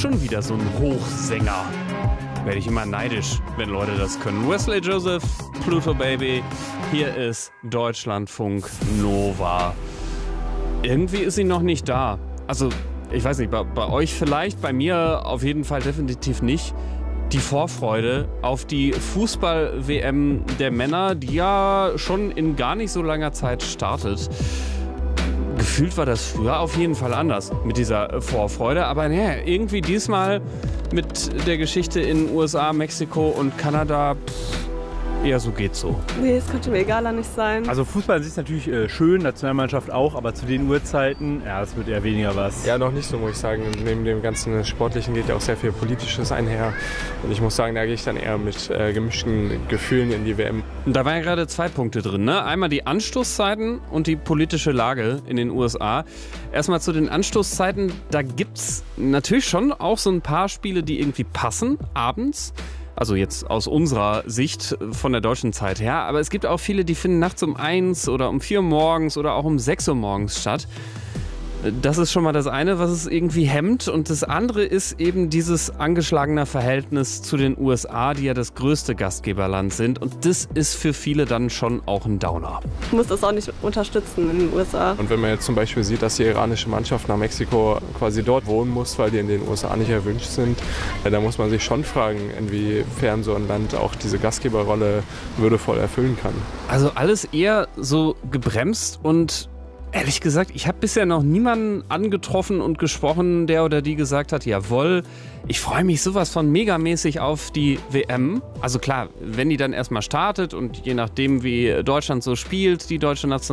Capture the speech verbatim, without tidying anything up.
schon wieder so ein Hochsänger. Werde ich immer neidisch, wenn Leute das können. Wesley Joseph, Pluto Baby. Hier ist Deutschlandfunk Nova. Irgendwie ist sie noch nicht da. Also, ich weiß nicht, bei, bei euch vielleicht, bei mir auf jeden Fall definitiv nicht. Die Vorfreude auf die Fußball-W M der Männer, die ja schon in gar nicht so langer Zeit startet. Gefühlt war das früher auf jeden Fall anders mit dieser Vorfreude. Aber naja, irgendwie diesmal mit der Geschichte in U S A, Mexiko und Kanada, pff, eher so geht's so. Nee, es könnte mir egaler nicht sein. Also Fußball an sich ist natürlich äh, schön, Nationalmannschaft auch, aber zu den Uhrzeiten, ja, es wird eher weniger was. Ja, noch nicht so, muss ich sagen. Neben dem ganzen Sportlichen geht ja auch sehr viel Politisches einher. Und ich muss sagen, da gehe ich dann eher mit äh, gemischten Gefühlen in die W M. Und da waren ja gerade zwei Punkte drin, ne? Einmal die Anstoßzeiten und die politische Lage in den U S A. Erstmal zu den Anstoßzeiten, da gibt's natürlich schon auch so ein paar Spiele, die irgendwie passen, abends. Also jetzt aus unserer Sicht von der deutschen Zeit her. Aber es gibt auch viele, die finden nachts um eins oder um vier Uhr morgens oder auch um sechs Uhr morgens statt. Das ist schon mal das eine, was es irgendwie hemmt. Und das andere ist eben dieses angeschlagene Verhältnis zu den U S A, die ja das größte Gastgeberland sind. Und das ist für viele dann schon auch ein Downer. Ich muss das auch nicht unterstützen in den U S A. Und wenn man jetzt zum Beispiel sieht, dass die iranische Mannschaft nach Mexiko quasi dort wohnen muss, weil die in den U S A nicht erwünscht sind, ja, da muss man sich schon fragen, inwiefern so ein Land auch diese Gastgeberrolle würdevoll erfüllen kann. Also alles eher so gebremst und ehrlich gesagt, ich habe bisher noch niemanden angetroffen und gesprochen, der oder die gesagt hat, jawohl, ich freue mich sowas von megamäßig auf die W M. Also klar, wenn die dann erstmal startet und je nachdem, wie Deutschland so spielt, die deutsche Nationalmannschaft,